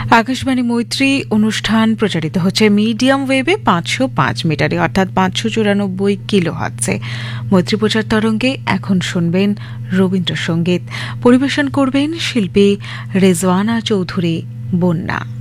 আকাশবাণী মৈত্রী অনুষ্ঠান প্রচারিত হচ্ছে মিডিয়াম ওয়েভে 505 মিটারে অর্থাৎ 594 কিলো হার্টজে। মৈত্রী প্রচার তরঙ্গে এখন শুনবেন রবীন্দ্রসঙ্গীত, পরিবেশন করবেন শিল্পী রেজওয়ানা চৌধুরী বন্যা।